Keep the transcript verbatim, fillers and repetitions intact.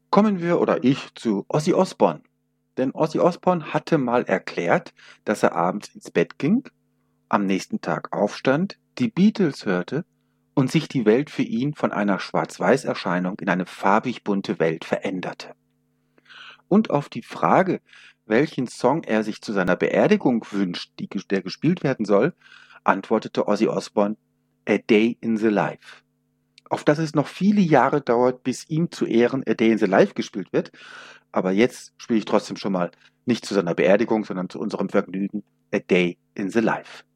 Kommen wir oder ich zu Ozzy Osbourne. Denn Ozzy Osbourne hatte mal erklärt, dass er abends ins Bett ging, am nächsten Tag aufstand, die Beatles hörte und sich die Welt für ihn von einer Schwarz-Weiß-Erscheinung in eine farbig bunte Welt veränderte. Und auf die Frage, welchen Song er sich zu seiner Beerdigung wünscht, die, der gespielt werden soll, antwortete Ozzy Osbourne: A Day in the Life. Auf dass es noch viele Jahre dauert, bis ihm zu Ehren A Day in the Life gespielt wird. Aber jetzt spiele ich trotzdem schon mal nicht zu seiner Beerdigung, sondern zu unserem Vergnügen A Day in the Life.